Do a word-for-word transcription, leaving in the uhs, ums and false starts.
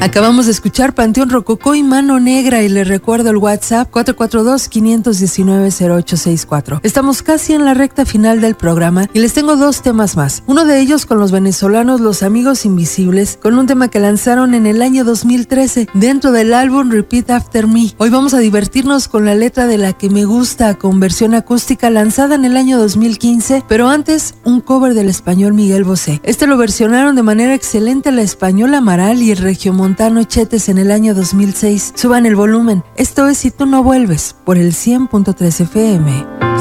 Acabamos de escuchar Panteón Rococó y Mano Negra y les recuerdo el WhatsApp cuatro cuatro dos, cinco uno nueve, cero ocho seis cuatro. Estamos casi en la recta final del programa y les tengo dos temas más. Uno de ellos con los venezolanos Los Amigos Invisibles, con un tema que lanzaron en el año dos mil trece dentro del álbum Repeat After Me. Hoy vamos a divertirnos con la letra de La que me gusta, con versión acústica lanzada en el año dos mil quince, pero antes un cover del español Miguel Bosé. Este lo versionaron de manera excelente la española Amaral y el regiomontano Chetes en el año dos mil seis. Suban el volumen. Esto es Si tú no vuelves, por el cien punto tres F M.